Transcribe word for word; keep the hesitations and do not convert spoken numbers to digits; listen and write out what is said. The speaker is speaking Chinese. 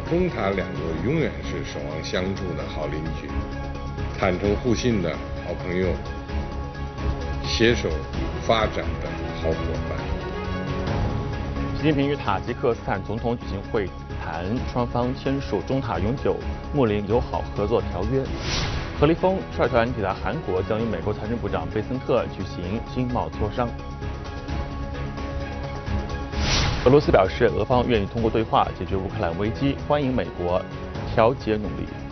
中塔两国永远是守望相助的好邻居，坦诚互信的好朋友，携手发展的好伙伴。 习近平与塔吉克斯坦总统举行会谈，双方签署中塔永久睦邻友好合作条约。何立峰率团抵达韩国，将与美国财政部长贝森特举行经贸磋商。俄罗斯表示，俄方愿意通过对话解决乌克兰危机，欢迎美国调解努力。